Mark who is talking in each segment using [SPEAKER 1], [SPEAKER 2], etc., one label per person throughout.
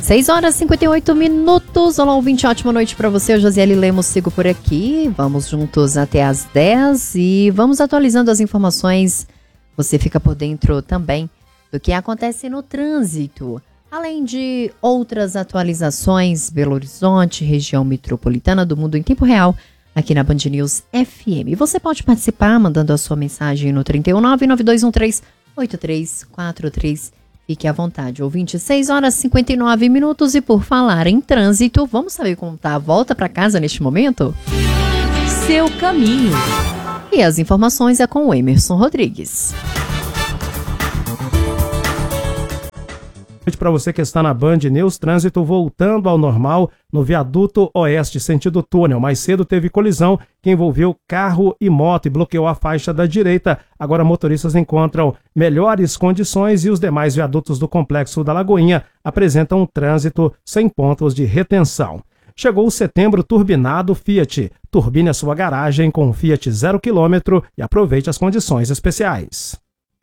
[SPEAKER 1] 6 horas e 58 minutos. Olá, ouvinte, ótima noite para você. Eu, Josiele Lemos, sigo por aqui. Vamos juntos até às 10 e vamos atualizando as informações. Você fica por dentro também do que acontece no trânsito. Além de outras atualizações, Belo Horizonte, região metropolitana, do mundo em tempo real, aqui na Band News FM. Você pode participar mandando a sua mensagem no 319-9213-8343. Fique à vontade. Ouvinte, 6 horas e 59 minutos. E por falar em trânsito, vamos saber como está a volta para casa neste momento? Seu caminho. E as informações é com o Emerson Rodrigues.
[SPEAKER 2] Para você que está na Band News, trânsito voltando ao normal no viaduto oeste, sentido túnel. Mais cedo teve colisão que envolveu carro e moto e bloqueou a faixa da direita. Agora motoristas encontram melhores condições e os demais viadutos do Complexo da Lagoinha apresentam um trânsito sem pontos de retenção. Chegou o setembro turbinado Fiat. Turbine a sua garagem com Fiat 0 km e aproveite as condições especiais.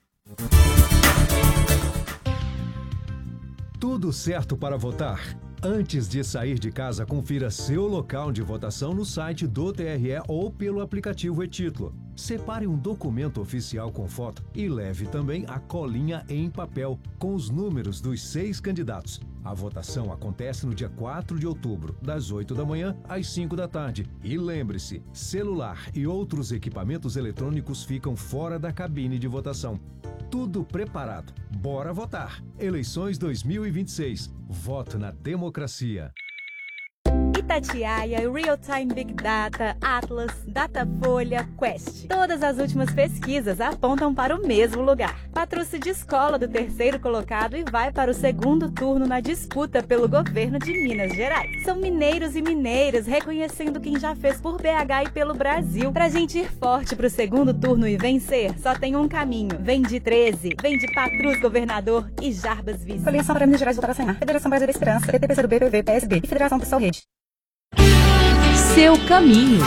[SPEAKER 3] Tudo certo para votar? Antes de sair de casa, confira seu local de votação no site do TRE ou pelo aplicativo e-Título. Separe um documento oficial com foto e leve também a colinha em papel com os números dos 6 candidatos. A votação acontece no dia 4 de outubro, das 8 da manhã às 5 da tarde. E lembre-se, celular e outros equipamentos eletrônicos ficam fora da cabine de votação. Tudo preparado. Bora votar. Eleições 2026. Voto na democracia.
[SPEAKER 4] Itatiaia, Real Time Big Data, Atlas, Datafolha, Quest. Todas as últimas pesquisas apontam para o mesmo lugar. Patrulha de escola do terceiro colocado e vai para o segundo turno na disputa pelo governo de Minas Gerais. São mineiros e mineiras reconhecendo quem já fez por BH e pelo Brasil. Pra gente ir forte pro segundo turno e vencer, só tem um caminho. Vem de 13, vem de Patrus Governador e Jarbas Vice.
[SPEAKER 5] Coligação para Minas Gerais votará sem ar. Federação Brasil da Esperança, PT, PCdoB, PV, PSB e Federação Pessoal Rede.
[SPEAKER 1] Seu caminho.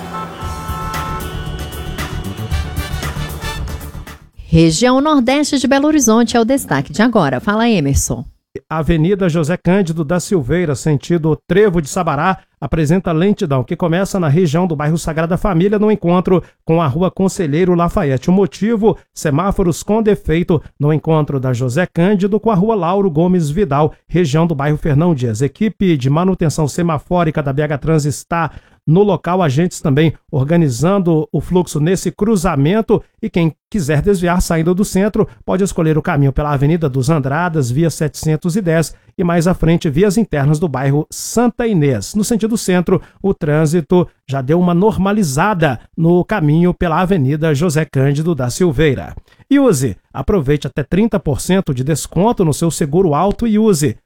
[SPEAKER 1] Região Nordeste de Belo Horizonte é o destaque de agora. Fala, Emerson.
[SPEAKER 2] Avenida José Cândido da Silveira, sentido Trevo de Sabará, apresenta lentidão que começa na região do bairro Sagrada Família, no encontro com a rua Conselheiro Lafayette. O motivo, semáforos com defeito no encontro da José Cândido com a rua Lauro Gomes Vidal, região do bairro Fernão Dias. Equipe de manutenção semafórica da BH Trans está no local, agentes também organizando o fluxo nesse cruzamento, e quem quiser desviar saindo do centro pode escolher o caminho pela Avenida dos Andradas, via 710, e mais à frente vias internas do bairro Santa Inês. No sentido centro, o trânsito já deu uma normalizada no caminho pela Avenida José Cândido da Silveira. E use, aproveite até 30% de desconto no seu seguro auto e use.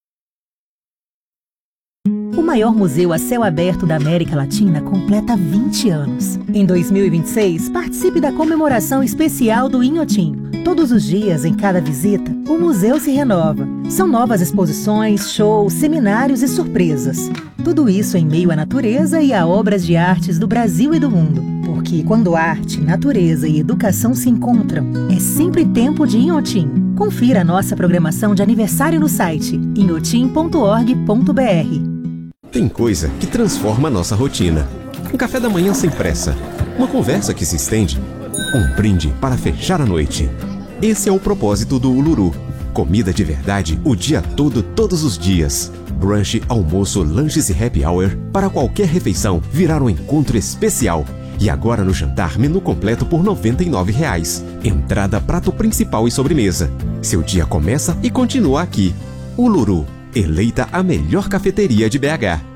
[SPEAKER 6] O maior museu a céu aberto da América Latina completa 20 anos. Em 2026, participe da comemoração especial do Inhotim. Todos os dias, em cada visita, o museu se renova. São novas exposições, shows, seminários e surpresas. Tudo isso em meio à natureza e a obras de artes do Brasil e do mundo. Porque quando arte, natureza e educação se encontram, é sempre tempo de Inhotim. Confira a nossa programação de aniversário no site inhotim.org.br.
[SPEAKER 7] Tem coisa que transforma a nossa rotina. Um café da manhã sem pressa, uma conversa que se estende, um brinde para fechar a noite. Esse é o propósito do Uluru. Comida de verdade o dia todo, todos os dias. Brunch, almoço, lanches e happy hour para qualquer refeição virar um encontro especial. E agora no jantar, menu completo por R$ 99. Entrada, prato principal e sobremesa. Seu dia começa e continua aqui. Uluru, eleita a melhor cafeteria de BH.